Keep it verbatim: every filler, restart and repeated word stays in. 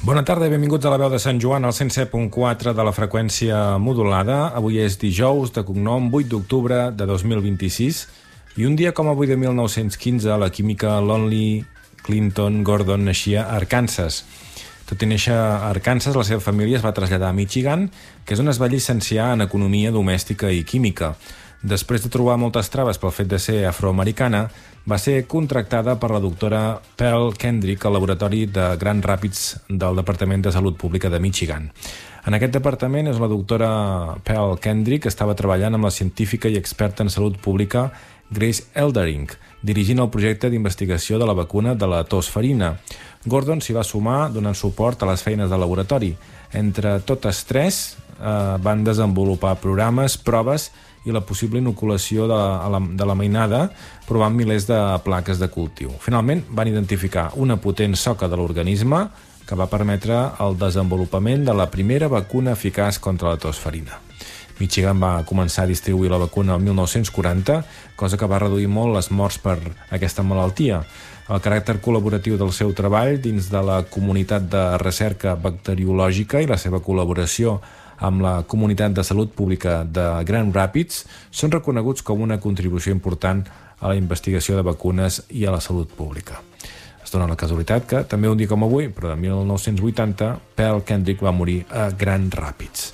Bona tarda i benvinguts a la veu de Sant Joan, al cent set punt quatre de la freqüència modulada. Avui és dijous, de cognom vuit d'octubre de dos mil vint-i-sis, i un dia com avui de mil nou-cents quinze, la química Lonely Clinton Gordon naixia a Arkansas. Tot i néixer a Arkansas, la seva família es va traslladar a Michigan, que és on es va llicenciar en Economia Domèstica i Química. Després de trobar moltes traves pel fet de ser afroamericana, va ser contractada per la doctora Pearl Kendrick al laboratori de Grand Rapids del Departament de Salut Pública de Michigan. En aquest departament és la doctora Pearl Kendrick que estava treballant amb la científica i experta en salut pública Grace Eldering, dirigint el projecte d'investigació de la vacuna de la tos ferina. Gordon s'hi va sumar donant suport a les feines del laboratori. Entre totes tres eh, van desenvolupar programes, proves i la possible inoculació de la, de la mainada, provant milers de plaques de cultiu. Finalment, van identificar una potent soca de l'organisme que va permetre el desenvolupament de la primera vacuna eficaç contra la tos ferina. Michigan va començar a distribuir la vacuna el mil nou-cents quaranta, cosa que va reduir molt les morts per aquesta malaltia. El caràcter col·laboratiu del seu treball dins de la comunitat de recerca bacteriològica i la seva col·laboració amb la comunitat de salut pública de Grand Rapids són reconeguts com una contribució important a la investigació de vacunes i a la salut pública. Es dona la casualitat que, també un dia com avui, però de mil nou-cents vuitanta, Pearl Kendrick va morir a Grand Rapids.